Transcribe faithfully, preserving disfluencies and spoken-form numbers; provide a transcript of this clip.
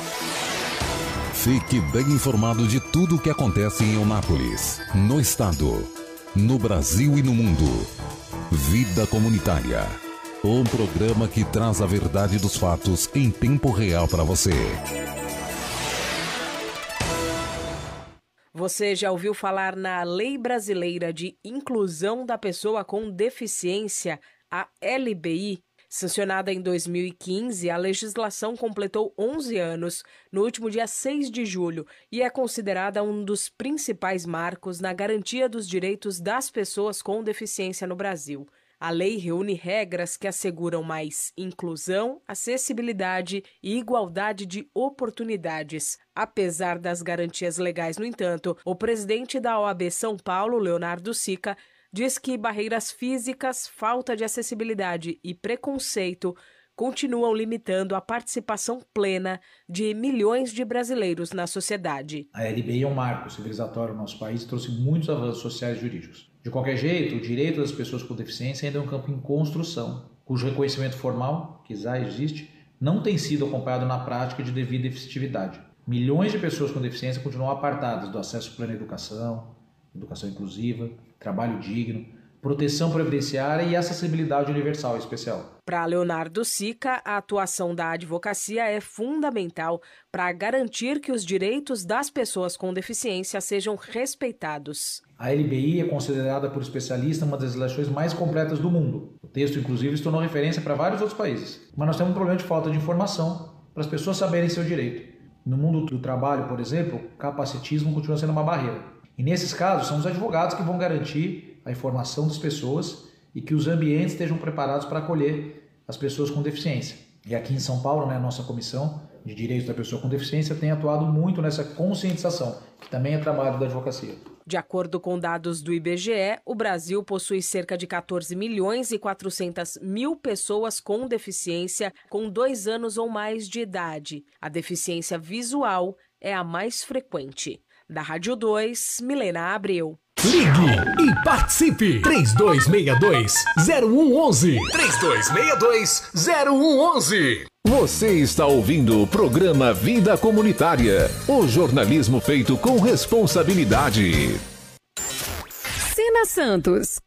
Fique bem informado de tudo o que acontece em Eunápolis, no estado, no Brasil e no mundo. Vida Comunitária. Um programa que traz a verdade dos fatos em tempo real para você. Você já ouviu falar na Lei Brasileira de Inclusão da Pessoa com Deficiência, a L B I? Sancionada em dois mil e quinze, a legislação completou onze anos no último dia seis de julho e é considerada um dos principais marcos na garantia dos direitos das pessoas com deficiência no Brasil. A lei reúne regras que asseguram mais inclusão, acessibilidade e igualdade de oportunidades. Apesar das garantias legais, no entanto, o presidente da O A B São Paulo, Leonardo Sica, diz que barreiras físicas, falta de acessibilidade e preconceito continuam limitando a participação plena de milhões de brasileiros na sociedade. A L B I é um marco civilizatório no nosso país e trouxe muitos avanços sociais e jurídicos. De qualquer jeito, o direito das pessoas com deficiência ainda é um campo em construção, cujo reconhecimento formal, que já existe, não tem sido acompanhado na prática de devida efetividade. Milhões de pessoas com deficiência continuam apartadas do acesso à plena educação, educação inclusiva, trabalho digno, proteção previdenciária e acessibilidade universal e especial. Para Leonardo Sica, a atuação da advocacia é fundamental para garantir que os direitos das pessoas com deficiência sejam respeitados. A L B I é considerada por especialistas uma das legislações mais completas do mundo. O texto, inclusive, se tornou referência para vários outros países. Mas nós temos um problema de falta de informação para as pessoas saberem seu direito. No mundo do trabalho, por exemplo, o capacitismo continua sendo uma barreira. E nesses casos, são os advogados que vão garantir a informação das pessoas e que os ambientes estejam preparados para acolher as pessoas com deficiência. E aqui em São Paulo, né, a nossa Comissão de Direitos da Pessoa com Deficiência tem atuado muito nessa conscientização, que também é trabalho da advocacia. De acordo com dados do I B G E, o Brasil possui cerca de quatorze milhões e quatrocentas mil pessoas com deficiência com dois anos ou mais de idade. A deficiência visual é a mais frequente. Da Rádio dois, Milena Abreu. Ligue e participe! três dois seis dois, zero um um um. três dois seis dois, zero um um um. Você está ouvindo o programa Vida Comunitária, o jornalismo feito com responsabilidade. Sena Santos,